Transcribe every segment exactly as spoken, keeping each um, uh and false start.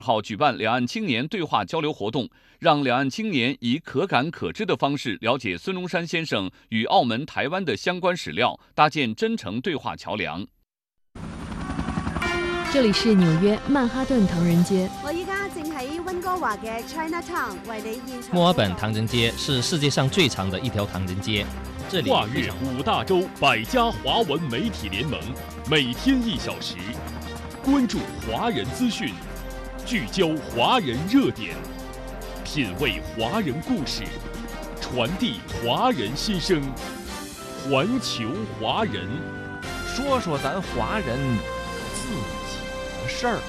号举办两岸青年对话交流活动，让两岸青年以可感可知的方式了解孙中山先生与澳门、台湾的相关史料，搭建真诚对话桥梁。 这里是纽约曼哈顿唐人街。 我依家正喺温哥華嘅 Chinatown 為你現場。 墨爾本唐人街是世界上最长的一条唐人街，这里跨越五大洲百家华文媒体联盟，每天一小时，关注华人资讯，聚焦华人热点，品味华人故事，传递华人心声。环球华人， 说说咱华人自己的事儿。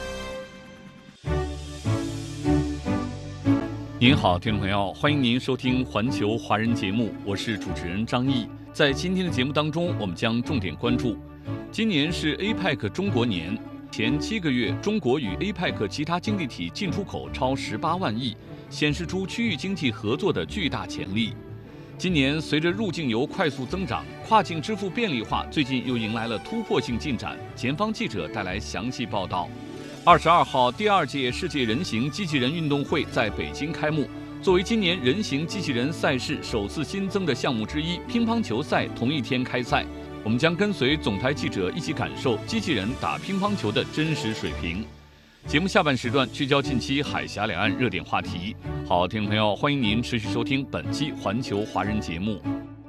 您好，听众朋友，欢迎您收听环球华人节目，我是主持人张毅。在今天的节目当中，我们将重点关注，今年是 A P E C 中国年，前七个月，中国与 A P E C 其他经济体进出口超十八万亿，显示出区域经济合作的巨大潜力。今年随着入境游快速增长，跨境支付便利化最近又迎来了突破性进展。前方记者带来详细报道。二十二号，第二届世界人形机器人运动会在北京开幕。作为今年人形机器人赛事首次新增的项目之一，乒乓球赛同一天开赛。我们将跟随总台记者一起感受机器人打乒乓球的真实水平。节目下半时段聚焦近期海峡两岸热点话题。好，听众朋友，欢迎您持续收听本期环球华人节目，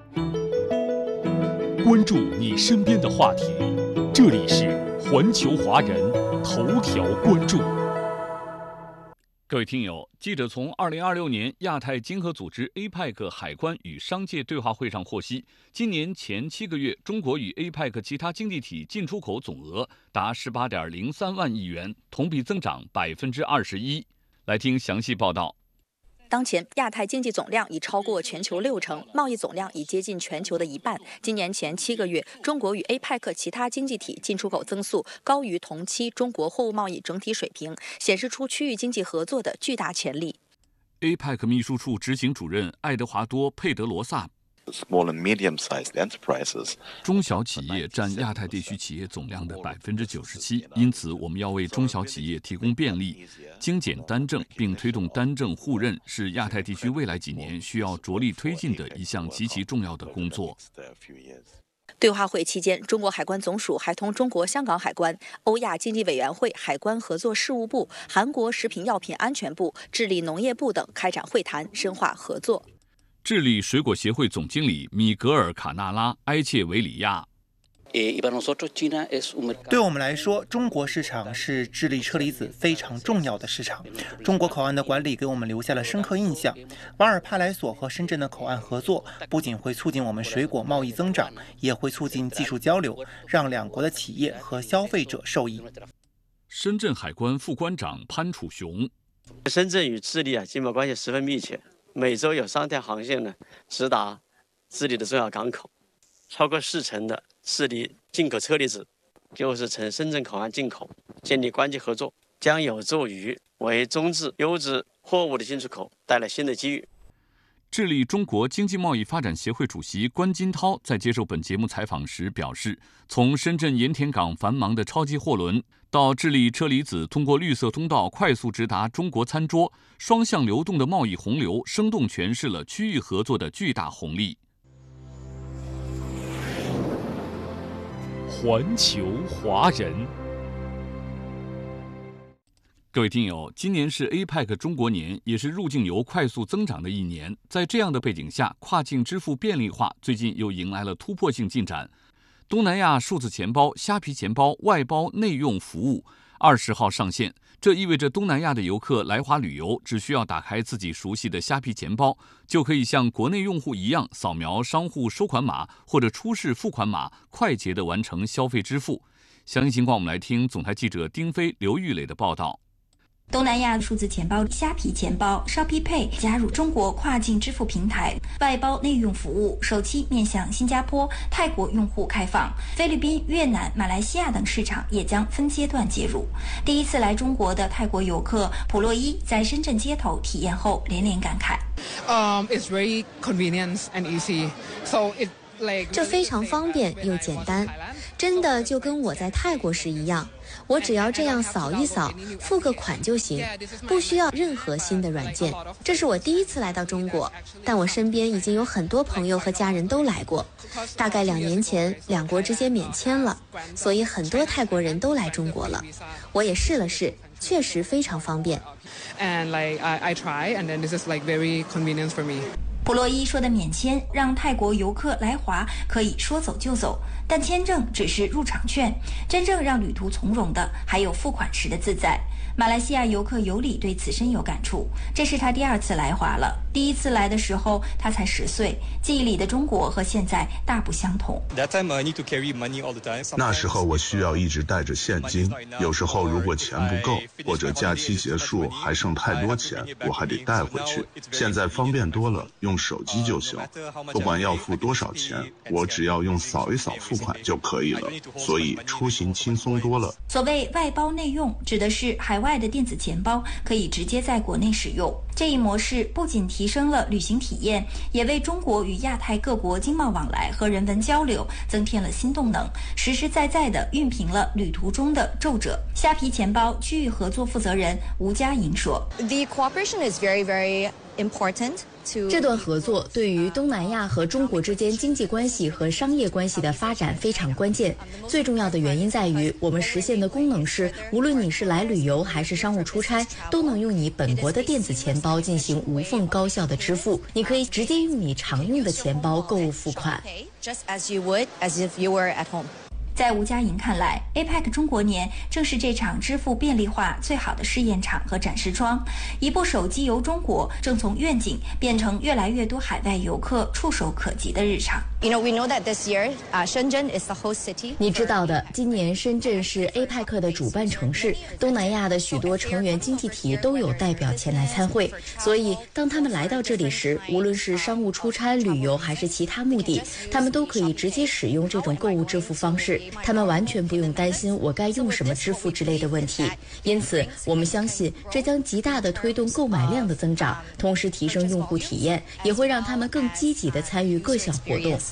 关注你身边的话题。这里是环球华人头条关注。 各位听友，记者从二零二六年亚太经合组织 A P E C 海关与商界对话会上获悉，今年前七个月，中国与 A P E C 其他经济体进出口总额达十八点零三万亿元，同比增长百分之二十一。来听详细报道。 当前亚太经济总量已超过全球六成，贸易总量已接近全球的一半。今年前七个月，中国与 A P E C 其他经济体进出口增速高于同期中国货物贸易整体水平，显示出区域经济合作的巨大潜力。 A P E C 秘书处执行主任爱德华多·佩德罗萨。 Small and medium-sized enterprises， 中小企业占亚太地区企业总量的百分之九十七，因此我们要为中小企业提供便利、精简单证，并推动单证互认，是亚太地区未来几年需要着力推进的一项极其重要的工作。 对话会期间，中国海关总署还同中国香港海关、欧亚经济委员会海关合作事务部、韩国食品药品安全部、智利农业部等开展会谈，深化合作。 智利水果协会总经理米格尔·卡纳拉埃切维里亚。 对我们来说，中国市场是智利车厘子非常重要的市场。中国口岸的管理给我们留下了深刻印象。瓦尔帕莱索和深圳的口岸合作，不仅会促进我们水果贸易增长，也会促进技术交流，让两国的企业和消费者受益。 深圳海关副关长潘楚雄。 深圳与智利啊，经贸关系十分密切。每周有三条航线呢直达智利的重要港口，超过四成的智利进口车厘子就是从深圳口岸进口。建立关系合作将有助于为中质优质货物的进出口带来新的机遇。 智利中国经济贸易发展协会主席关金涛在接受本节目采访时表示，从深圳盐田港繁忙的超级货轮到智利车厘子通过绿色通道快速直达中国餐桌，双向流动的贸易洪流生动诠释了区域合作的巨大红利。 环球华人。 各位听友，今年是 A P E C 中国年，也是入境游快速增长的一年。在这样的背景下，跨境支付便利化最近又迎来了突破性进展。东南亚数字钱包、虾皮钱包外包内用服务二十号上线，这意味着东南亚的游客来华旅游，只需要打开自己熟悉的虾皮钱包，就可以像国内用户一样扫描商户收款码或者出示付款码，快捷地完成消费支付。详细情况我们来听总台记者丁飞、刘玉磊的报道。 东南亚数字钱包虾皮钱包 Shopee Pay 加入中国跨境支付平台外包内用服务，首期面向新加坡、泰国用户开放，菲律宾、越南、马来西亚等市场也将分阶段接入。第一次来中国的泰国游客普洛伊在深圳街头体验后连连感慨。 Um, it's very convenient and easy, so it 这非常方便又简单，真的就跟我在泰国时一样。 我只要这样扫一扫，付个款就行，不需要任何新的软件。这是我第一次来到中国，但我身边已经有很多朋友和家人都来过。大概两年前，两国之间免签了，所以很多泰国人都来中国了。我也试了试，确实非常方便。 And like I, I try, and then this is like very convenient for me. 普洛伊说的免签让泰国游客来华可以说走就走，但签证只是入场券，真正让旅途从容的还有付款时的自在。马来西亚游客尤里对此深有感触，这是他第二次来华了。第一次来的时候他才十岁，记忆里的中国和现在大不相同。 那时候我需要一直带着现金，有时候如果钱不够，或者假期结束还剩太多钱，我还得带回去。现在方便多了，用手机就行，不管要付多少钱，我只要用扫一扫付款就可以了，所以出行轻松多了。 所谓外包内用，指的是海外的电子钱包可以直接在国内使用。这一模式不仅提升了旅行体验，也为中国与亚太各国经贸往来和人文交流增添了新动能，实实在在地熨平了旅途中的皱褶。虾皮钱包区域合作负责人吴佳莹说 ：“The cooperation is very, very important.” 这段合作对于东南亚和中国之间经济关系和商业关系的发展非常关键。最重要的原因在于，我们实现的功能是，无论你是来旅游还是商务出差，都能用你本国的电子钱包进行无缝高效的支付。你可以直接用你常用的钱包购物付款。 在吴佳莹看来 ，A P E C 中国年正是这场支付便利化最好的试验场和展示窗。一部手机游中国正从愿景变成越来越多海外游客触手可及的日常。 You know, we know that this year, uh, Shenzhen is the host city. 你知道的，今年深圳是 A P E C 的主办城市，东南亚的许多成员经济体都有代表前来参会，所以当他们来到这里时，无论是商务出差、旅游还是其他目的，他们都可以直接使用这种购物支付方式。他们完全不用担心我该用什么支付之类的问题，因此我们相信这将极大地推动购买量的增长，同时提升用户体验，也会让他们更积极地参与各项活动。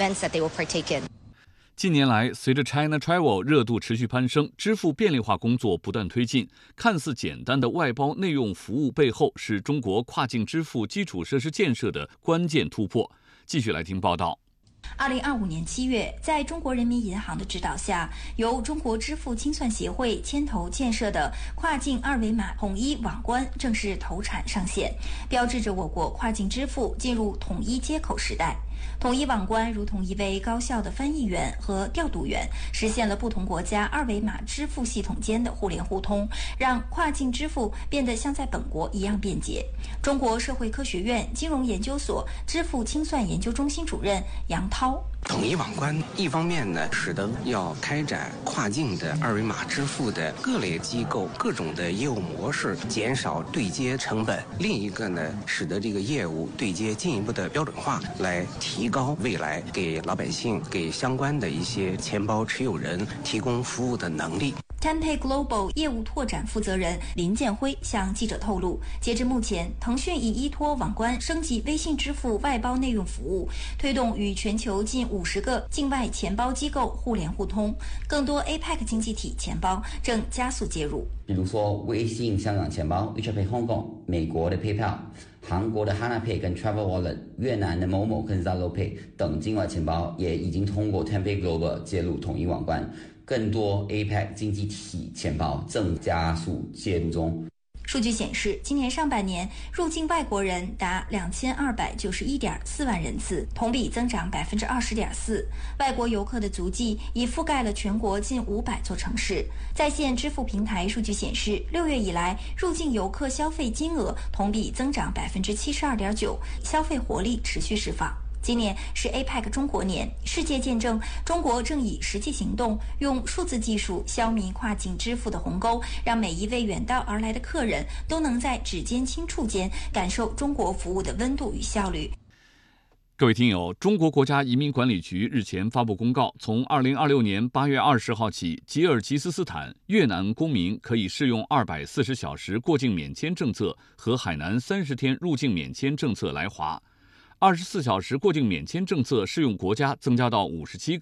近年来，随着 China Travel 热度持续攀升，支付便利化工作不断推进。看似简单的外包内用服务背后，是中国跨境支付基础设施建设的关键突破。继续来听报道。 二零二五年七月，在中国人民银行的指导下，由中国支付清算协会牵头建设的跨境二维码统一网关正式投产上线，标志着我国跨境支付进入统一接口时代。统一网关如同一位高效的翻译员和调度员，实现了不同国家二维码支付系统间的互联互通，让跨境支付变得像在本国一样便捷。中国社会科学院金融研究所支付清算研究中心主任杨涛。 统一网关一方面呢，使得要开展跨境的二维码支付的各类机构各种的业务模式减少对接成本；另一个呢，使得这个业务对接进一步的标准化，来提高未来给老百姓、给相关的一些钱包持有人提供服务的能力。 Tenpay Global 业务拓展负责人林建辉向记者透露，截至目前，腾讯已依托网关升级微信支付外包内用服务，推动与全球近五十个境外钱包机构互联互通，更多 A P E C 经济体钱包正加速接入。 比如说微信香港钱包 WeChat Pay Hong Kong、美国的 PayPal、韩国的 Hana Pay 跟 Travel Wallet、越南的某某跟 Zalo Pay 等境外钱包也已经通过 Tenpay Global 接入统一网关。更多 A P E C 经济体钱包正加速介入中。 数据显示，今年上半年入境外国人达两千二百九十一点四万人次，同比增长百分之二十点四。外国游客的足迹已覆盖了全国近五百座城市。在线支付平台数据显示，六月以来入境游客消费金额同比增长百分之七十二点九，消费活力持续释放。今年是 A P E C 中国年，世界见证中国正以实际行动，用数字技术消弭跨境支付的鸿沟，让每一位远道而来的客人都能在指尖轻触间感受中国服务的温度与效率。 各位听友，中国国家移民管理局日前发布公告，从二零二六年八月二十号起，吉尔吉斯斯坦、越南公民可以适用二百四十小时过境免签政策和海南三十天入境免签政策来华。二十四小时过境免签政策适用国家增加到五十七个，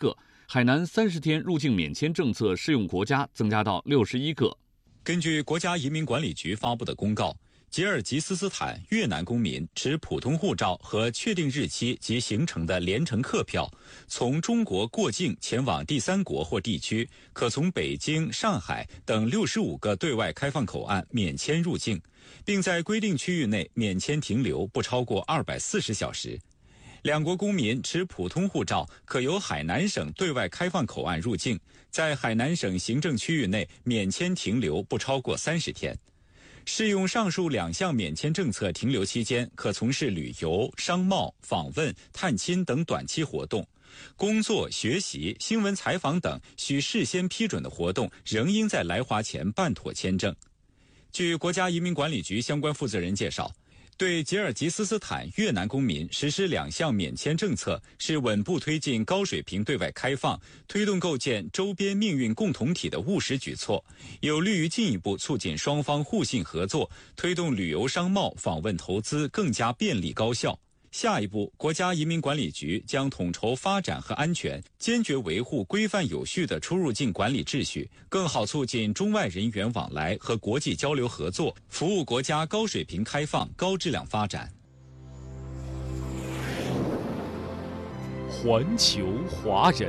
海南三十天入境免签政策适用国家增加到六十一个。 根据国家移民管理局发布的公告，吉尔吉斯斯坦越南公民持普通护照和确定日期及行程的联程客票，从中国过境前往第三国或地区，可从北京、上海等六十五个对外开放口岸免签入境，并在规定区域内免签停留不超过二百四十小时。两国公民持普通护照可由海南省对外开放口岸入境，在海南省行政区域内免签停留不超过三十天。适用上述两项免签政策停留期间，可从事旅游、商贸、访问、探亲等短期活动。工作、学习、新闻采访等需事先批准的活动，仍应在来华前办妥签证。据国家移民管理局相关负责人介绍，对吉尔吉斯斯坦越南公民实施两项免签政策，是稳步推进高水平对外开放、推动构建周边命运共同体的务实举措，有利于进一步促进双方互信合作，推动旅游、商贸、访问、投资更加便利高效。下一步，国家移民管理局将统筹发展和安全，坚决维护规范有序的出入境管理秩序，更好促进中外人员往来和国际交流合作，服务国家高水平开放、高质量发展。 环球华人，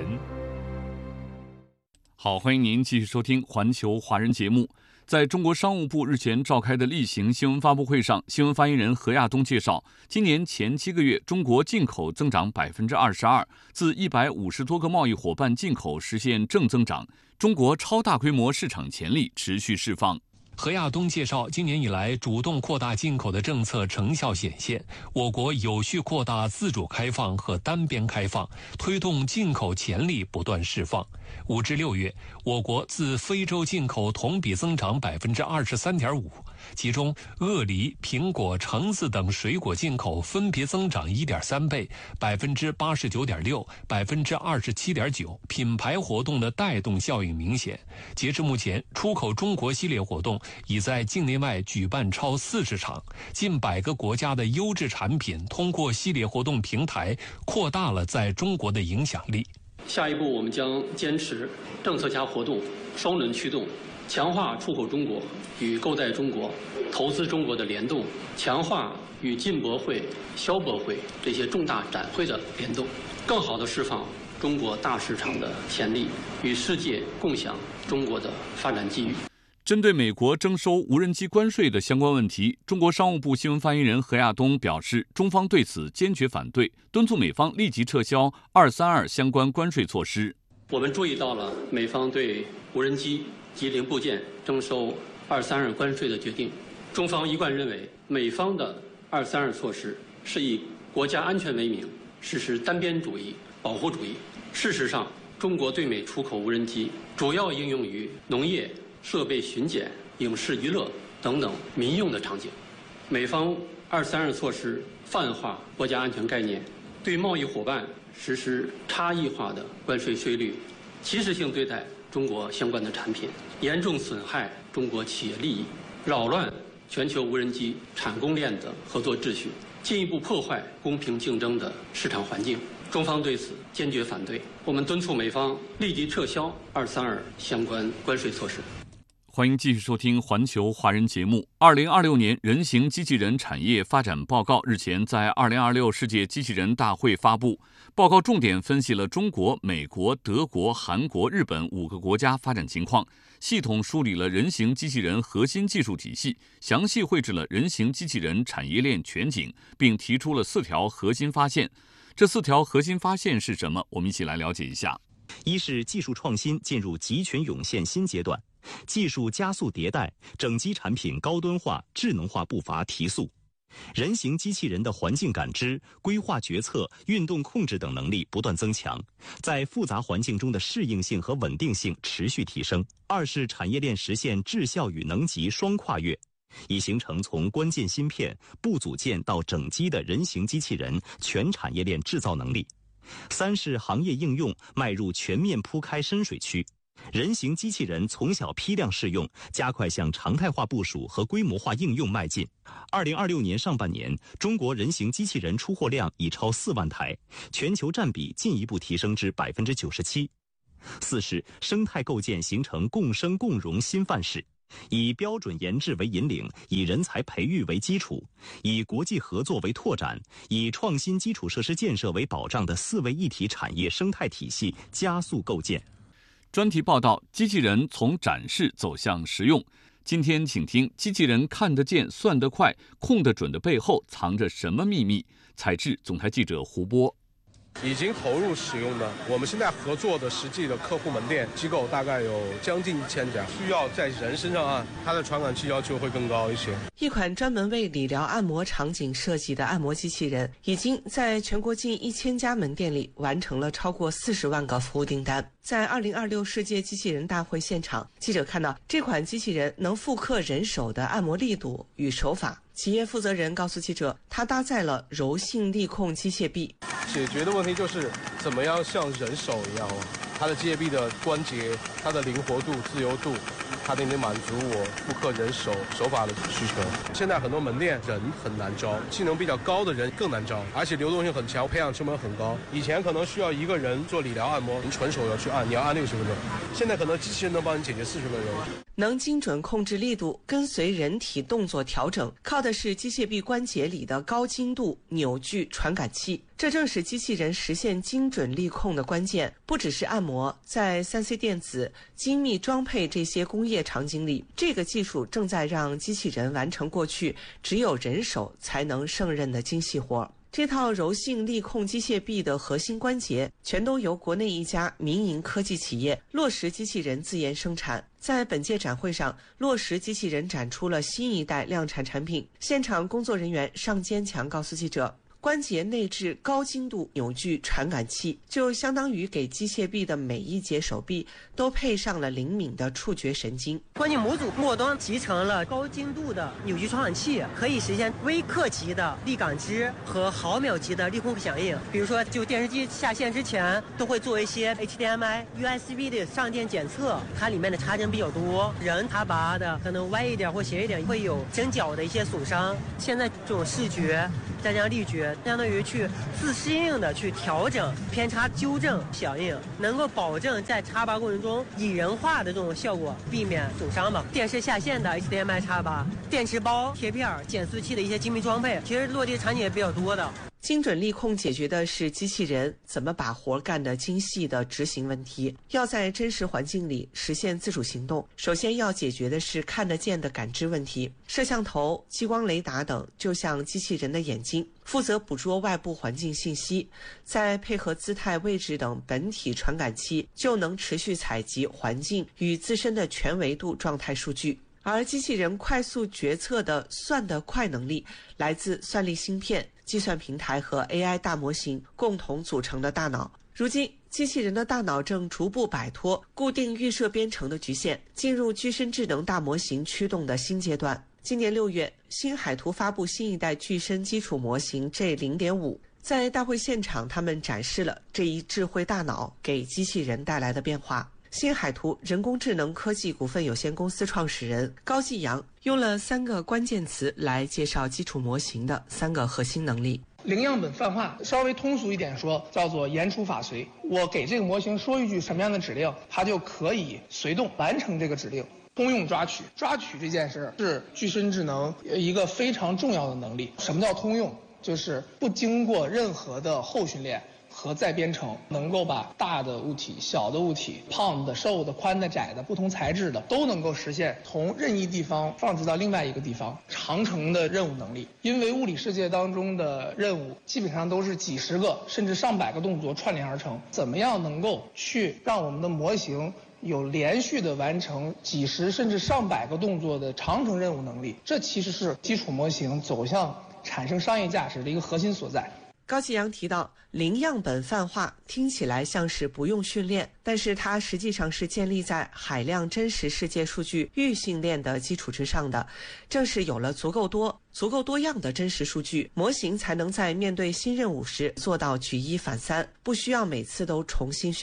好，欢迎您继续收听环球华人节目。在中国商务部日前召开的例行新闻发布会上，新闻发言人何亚东介绍，今年前七个月，中国进口增长百分之二十二，自一百五十多个贸易伙伴进口实现正增长，中国超大规模市场潜力持续释放。 何亚东介绍，今年以来主动扩大进口的政策成效显现，我国有序扩大自主开放和单边开放，推动进口潜力不断释放。五至六月，我国自非洲进口同比增长百分之二十三点五，其中鳄梨、苹果、橙子等水果进口分别增长一点三倍，百分之八十九点六，百分之二十七点九。品牌活动的带动效应明显。截至目前，出口中国系列活动已在境内外举办超四十场，近百个国家的优质产品通过系列活动平台扩大了在中国的影响力。 下一步，我们将坚持政策加活动双轮驱动，强化出口中国与购带中国、投资中国的联动，强化与进博会、消博会这些重大展会的联动，更好地释放中国大市场的潜力，与世界共享中国的发展机遇。 针对美国征收无人机关税的相关问题，中国商务部新闻发言人何亚东表示，中方对此坚决反对，敦促美方立即撤销二三二相关关税措施。 我们注意到了美方对无人机及零部件征收二三二关税的决定，中方一贯认为，美方的二三二措施是以国家安全为名，实施单边主义、保护主义。事实上，中国对美出口无人机主要应用于农业、设备巡检、影视娱乐等等民用的场景。美方二三二措施泛化国家安全概念，对贸易伙伴实施差异化的关税税率，歧视性对待中国相关的产品，严重损害中国企业利益，扰乱全球无人机产供链的合作秩序，进一步破坏公平竞争的市场环境。中方对此坚决反对，我们敦促美方立即撤销二三二相关关税措施。 欢迎继续收听环球华人节目。二零二六年人形机器人产业发展报告日前在二零二六世界机器人大会发布。报告重点分析了中国、美国、德国、韩国、日本五个国家发展情况，系统梳理了人形机器人核心技术体系，详细绘制了人形机器人产业链全景，并提出了四条核心发现。这四条核心发现是什么？我们一起来了解一下。 一是技术创新进入集群涌现新阶段，技术加速迭代，整机产品高端化、智能化步伐提速。人形机器人的环境感知、规划决策、运动控制等能力不断增强，在复杂环境中的适应性和稳定性持续提升。二是产业链实现质效与能级双跨越，已形成从关键芯片、部组件到整机的人形机器人全产业链制造能力。三是行业应用迈入全面铺开深水区，人形机器人从小批量试用，加快向常态化部署和规模化应用迈进。二零二六年上半年，中国人形机器人出货量已超四万台，全球占比进一步提升至百分之九十七。 四是生态构建形成共生共荣新范式，以标准研制为引领，以人才培育为基础，以国际合作为拓展，以创新基础设施建设为保障的四位一体产业生态体系加速构建。 专题报道：机器人从展示走向实用。今天请听机器人看得见、算得快、控得准的背后藏着什么秘密？采制总台记者胡波。 已经投入使用的，我们现在合作的实际的客户门店机构大概有将近一千家，需要在人身上按，它的传感器要求会更高一些。 一款专门为理疗按摩场景设计的按摩机器人，已经在全国近一千家门店里完成了超过四十万个服务订单。在二零二六世界机器人大会现场，记者看到这款机器人能复刻人手的按摩力度与手法。企业负责人告诉记者，它搭载了柔性力控机械臂， 解决的问题就是怎么样像人手一样，它的机械臂的关节、它的灵活度、自由度，它得满足我复刻人手手法的需求。现在很多门店人很难招，技能比较高的人更难招，而且流动性很强，培养成本很高。以前可能需要一个人做理疗按摩，你纯手要去按，你要按六十分钟，现在可能机器人能帮你解决四十分钟。 能精准控制力度，跟随人体动作调整，靠的是机械臂关节里的高精度扭矩传感器。这正是机器人实现精准力控的关键。不只是按摩，在 三 C 电子、精密装配这些工业场景里，这个技术正在让机器人完成过去只有人手才能胜任的精细活。这套柔性力控机械臂的核心关节全都由国内一家民营科技企业落实机器人自研生产。在本届展会上，落实机器人展出了新一代量产产品。现场工作人员尚坚强告诉记者，关节内置高精度扭矩传感器，就相当于给机械臂的每一节手臂都配上了灵敏的触觉神经。 关节模组末端集成了高精度的扭矩传感器，可以实现微克级的力感知和毫秒级的力控响应。比如说，就电视机下线之前，都会做一些 H D M I、U S B 的上电检测，它里面的插针比较多，人他拔的可能歪一点或斜一点，会有针脚的一些损伤。现在这种视觉再加上力觉，相当于去自适应的去调整偏差纠正响应，能够保证在插拔过程中拟人化的这种效果，避免损伤吧。电视下线的 H D M I 插拔、电池包、贴片、减速器的一些精密装配，其实落地场景也比较多的。 精准力控解决的是机器人怎么把活干得精细的执行问题。要在真实环境里实现自主行动，首先要解决的是看得见的感知问题。摄像头、激光雷达等就像机器人的眼睛，负责捕捉外部环境信息，再配合姿态、位置等本体传感器，就能持续采集环境与自身的全维度状态数据。而机器人快速决策的算得快能力，来自算力芯片、计算平台和 A I 大模型共同组成的大脑。如今，机器人的大脑正逐步摆脱固定预设编程的局限，进入具身智能大模型驱动的新阶段。今年六月，新海图发布新一代具身基础模型 G 零点五。在大会现场，他们展示了这一智慧大脑给机器人带来的变化。新海图人工智能科技股份有限公司创始人高继阳用了三个关键词来介绍基础模型的三个核心能力。 零样本泛化，稍微通俗一点说，叫做言出法随。我给这个模型说一句什么样的指令，它就可以随动完成这个指令。通用抓取，抓取这件事是具身智能一个非常重要的能力。什么叫通用？就是不经过任何的后训练和再编程，能够把大的物体、小的物体、胖的、瘦的、宽的、窄的、不同材质的，都能够实现从任意地方放置到另外一个地方长程的任务能力。因为物理世界当中的任务基本上都是几十个甚至上百个动作串联而成，怎么样能够去让我们的模型有连续的完成几十甚至上百个动作的长程任务能力，这其实是基础模型走向产生商业价值的一个核心所在。 高继阳提到，零样本泛化听起来像是不用训练，但是它实际上是建立在海量真实世界数据预训练的基础之上的。正是有了足够多、足够多样的真实数据，模型才能在面对新任务时做到举一反三，不需要每次都重新训练。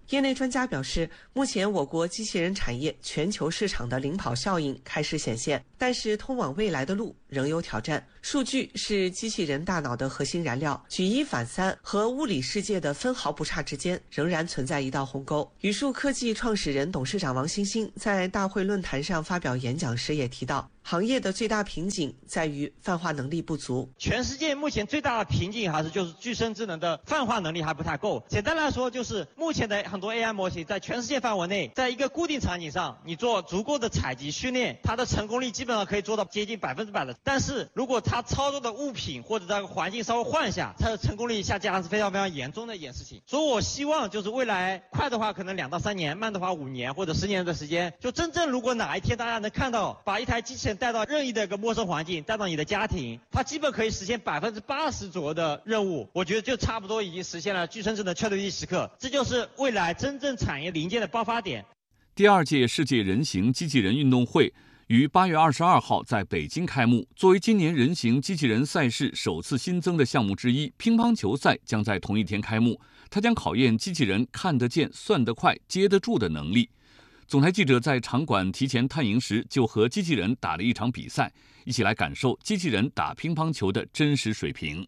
业内专家表示，目前我国机器人产业全球市场的领跑效应开始显现，但是通往未来的路仍有挑战。数据是机器人大脑的核心燃料，举一反三和物理世界的分毫不差之间仍然存在一道鸿沟。宇树科技创始人、董事长王星星在大会论坛上发表演讲时也提到，行业的最大瓶颈在于泛化能力不足。 全世界目前最大的瓶颈还是就是具身智能的泛化能力还不太够。简单来说，就是目前的很多 A I 模型在全世界范围内，在一个固定场景上，你做足够的采集训练，它的成功率基本上可以做到接近百分之百的。但是如果它操作的物品或者它的环境稍微换一下，它的成功率下降是非常非常严重的一件事情。所以我希望就是未来快的话可能两到三年，慢的话五年或者十年的时间，就真正如果哪一天大家能看到把一台机器人带到任意的一个陌生环境，带到你的家庭，它基本可以实现百分之八十左右的任务，我觉得就差不多已经实现了具身智能确定时刻。这就是未来真正产业零件的爆发点。 第二届世界人形机器人运动会于八月二十二号在北京开幕。作为今年人形机器人赛事首次新增的项目之一，乒乓球赛将在同一天开幕。它将考验机器人看得见、算得快、接得住的能力。总台记者在场馆提前探营时，就和机器人打了一场比赛，一起来感受机器人打乒乓球的真实水平。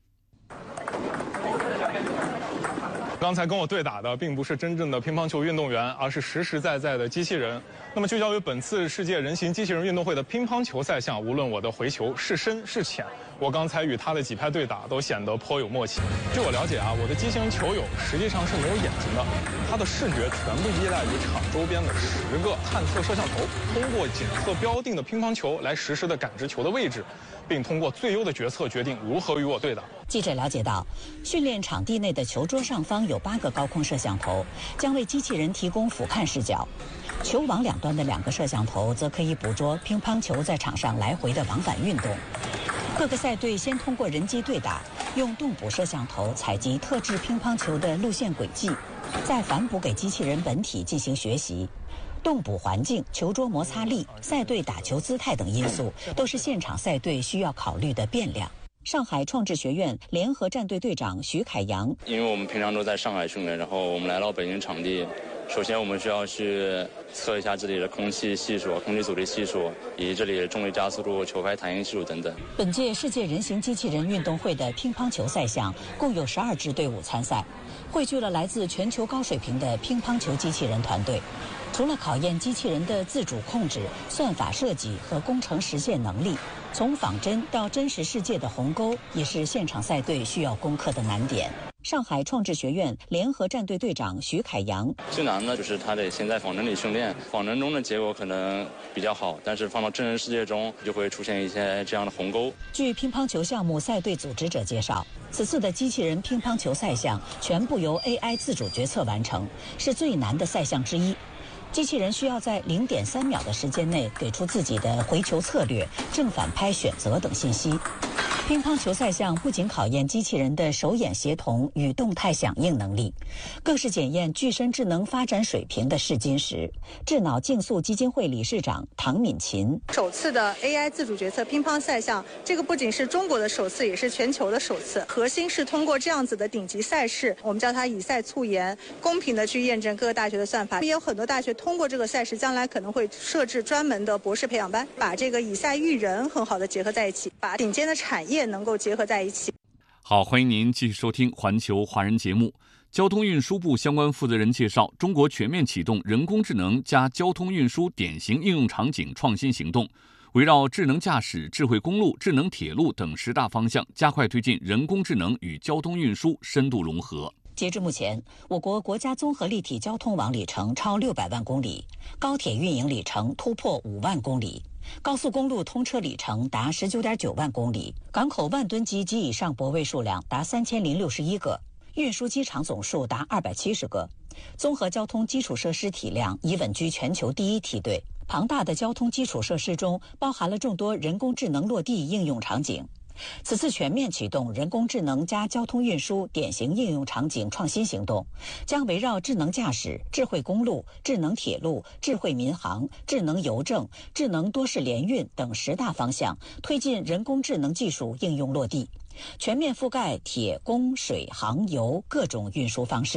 刚才跟我对打的并不是真正的乒乓球运动员，而是实实在在的机器人。那么聚焦于本次世界人形机器人运动会的乒乓球赛项，无论我的回球是深是浅，我刚才与他的几拍对打都显得颇有默契。据我了解啊，我的机器人球友实际上是没有眼睛的，他的视觉全部依赖于场周边的十个探测摄像头，通过检测标定的乒乓球来实时的感知球的位置，并通过最优的决策决定如何与我对打。 记者了解到，训练场地内的球桌上方有八个高空摄像头，将为机器人提供俯瞰视角。球网两端的两个摄像头则可以捕捉乒乓球在场上来回的往返运动。各个赛队先通过人机对打，用动捕摄像头采集特制乒乓球的路线轨迹，再反哺给机器人本体进行学习。动捕环境、球桌摩擦力、赛队打球姿态等因素，都是现场赛队需要考虑的变量。上海创智学院联合战队队长徐凯阳： 因为我们平常都在上海训练，然后我们来到北京场地，首先我们需要去测一下这里的空气系数、空气阻力系数，以及这里的重力加速度、球拍弹性系数等等。 本届世界人形机器人运动会的乒乓球赛项共有十二支队伍参赛，汇聚了来自全球高水平的乒乓球机器人团队。除了考验机器人的自主控制、算法设计和工程实现能力，从仿真到真实世界的鸿沟，也是现场赛队需要攻克的难点。上海创智学院联合战队队长徐凯阳： 最难的就是他得先在仿真里训练，仿真中的结果可能比较好，但是放到真实世界中就会出现一些这样的鸿沟。 据乒乓球项目赛队组织者介绍，此次的机器人乒乓球赛项全部由 A I 自主决策完成，是最难的赛项之一。机器人需要在零点三秒的时间内给出自己的回球策略、正反拍选择等信息。乒乓球赛项不仅考验机器人的手眼协同与动态响应能力，更是检验具身智能发展水平的试金石。智脑竞速基金会理事长唐敏琴： 首次的 A I 自主决策乒乓赛项，这个不仅是中国的首次，也是全球的首次。核心是通过这样子的顶级赛事，我们叫它以赛促研，公平的去验证各个大学的算法。也有很多大学通过这个赛事，将来可能会设置专门的博士培养班，把这个以赛育人很好的结合在一起，把顶尖的产业能够结合在一起。 好，欢迎您继续收听环球华人节目。交通运输部相关负责人介绍，中国全面启动人工智能加交通运输典型应用场景创新行动，围绕智能驾驶、智慧公路、智能铁路等十大方向，加快推进人工智能与交通运输深度融合。 截至目前，我国国家综合立体交通网里程超六百万公里，高铁运营里程突破五万公里，高速公路通车里程达十九点九万公里，港口万吨级及以上泊位数量达三千零六十一个，运输机场总数达二百七十个，综合交通基础设施体量已稳居全球第一梯队。庞大的交通基础设施中包含了众多人工智能落地应用场景。此次全面启动人工智能加交通运输典型应用场景创新行动，将围绕智能驾驶、智慧公路、智能铁路、智慧民航、智能邮政、智能多式联运等十大方向，推进人工智能技术应用落地，全面覆盖铁、公、水、航、油各种运输方式。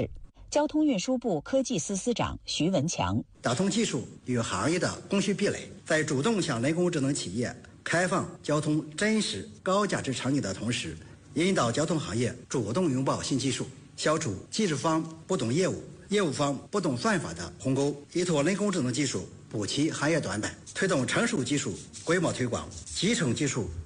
交通运输部科技司司长徐文强： 打通技术与行业的供需壁垒，在主动向人工智能企业开放交通真实高价值场景的同时，引导交通行业主动拥抱新技术，消除技术方不懂业务、业务方不懂算法的鸿沟，依托人工智能技术补齐行业短板，推动成熟技术规模推广，集成技术